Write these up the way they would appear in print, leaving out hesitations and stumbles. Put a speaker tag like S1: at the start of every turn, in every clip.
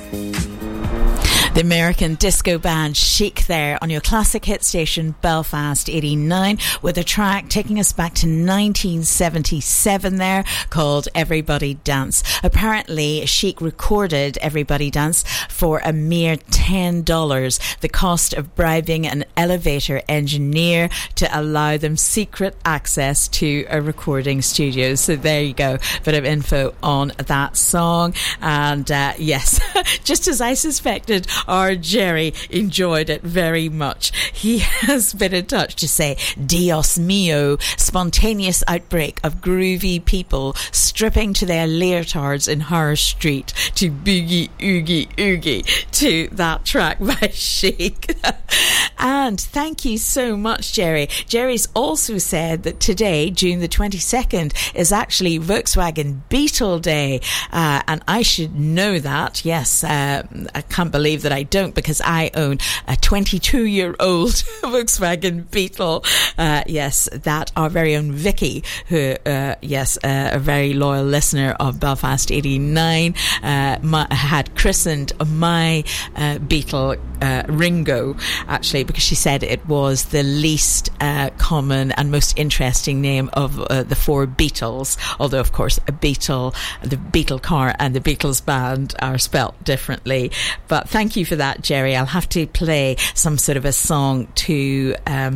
S1: The American disco band Chic there on your classic hit station Belfast 89 with a track taking us back to 1977 there called Everybody Dance. Apparently Chic recorded Everybody Dance for a mere $10, the cost of bribing an elevator engineer to allow them secret access to a recording studio. So there you go, bit of info on that song. And yes, just as I suspected, our Jerry enjoyed it very much. He has been in touch to say, Dios mio, spontaneous outbreak of groovy people stripping to their leotards in Harris Street to boogie oogie oogie to that track by Chic. And thank you so much, Jerry. Jerry's also said that today, June the 22nd, is actually Volkswagen Beetle Day. And I should know that. Yes, I can't believe that I don't, because I own a 22-year-old Volkswagen Beetle. Yes, that our very own Vicky, who, a very loyal listener of Belfast 89, had christened my Beetle Ringo, actually, because she said it was the least common and most interesting name of the four Beatles, although of course a Beetle, the Beetle car and the Beatles band are spelt differently. But thank you for that, Jerry. I'll have to play some sort of a song to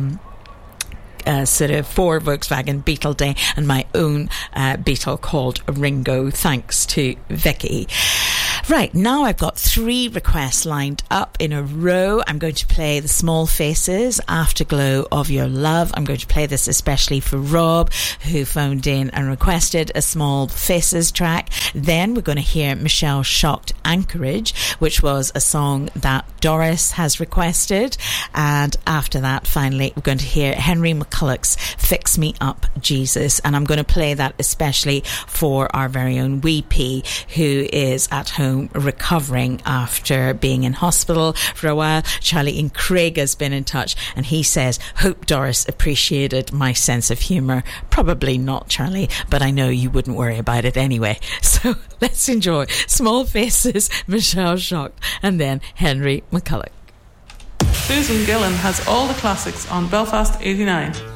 S1: sort of for Volkswagen Beetle Day and my own Beetle called Ringo, thanks to Vicky. Right, now I've got 3 requests lined up in a row. I'm going to play the Small Faces, Afterglow of Your Love. I'm going to play this especially for Rob, who phoned in and requested a Small Faces track. Then we're going to hear Michelle Shocked Anchorage, which was a song that Doris has requested. And after that, finally, we're going to hear Henry McCulloch's Fix Me Up, Jesus. And I'm going to play that especially for our very own Wee P, who is at home recovering after being in hospital for a while. Charlie in Craig has been in touch and he says, hope Doris appreciated my sense of humour. Probably not, Charlie, but I know you wouldn't worry about it anyway. So let's enjoy Small Faces, Michelle Shocked, and then Henry McCulloch.
S2: Susan Gillan has all the classics on Belfast 89.